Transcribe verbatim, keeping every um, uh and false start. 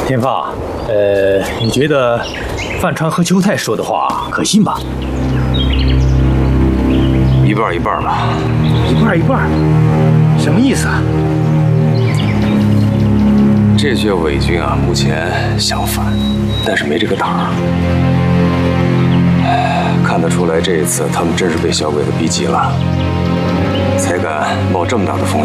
天放，呃，你觉得范川和秋泰说的话可信吧？ 一半一半吧。 一半一半，什么意思啊？ 这些伪军啊，目前想反，但是没这个胆儿。看得出来，这一次他们真是被小鬼子逼急了，才敢冒这么大的风险。